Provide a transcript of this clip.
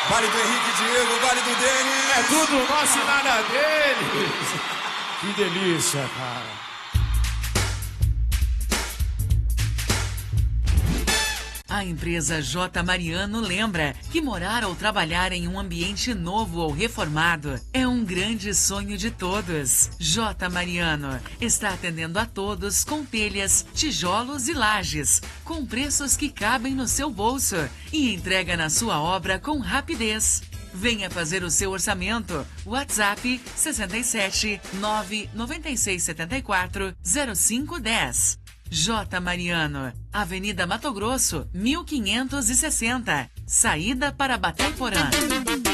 Vale do Henrique Diego, vale do Denis. É tudo nosso e nada deles. Que delícia, cara. A empresa J. Mariano lembra que morar ou trabalhar em um ambiente novo ou reformado é um grande sonho de todos. J. Mariano está atendendo a todos com telhas, tijolos e lajes, com preços que cabem no seu bolso e entrega na sua obra com rapidez. Venha fazer o seu orçamento. WhatsApp 67 996 74 0510. J. Mariano, Avenida Mato Grosso, 1560, saída para Batayporã.